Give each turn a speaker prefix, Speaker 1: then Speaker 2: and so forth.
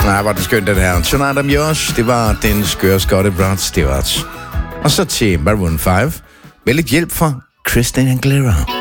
Speaker 1: Nej, var det skønt, det her. Tonight I'm Yours, det var den skøre skotte Rod Stewart. Og så til Maroon 5 med lidt hjælp fra Christina Aguilera.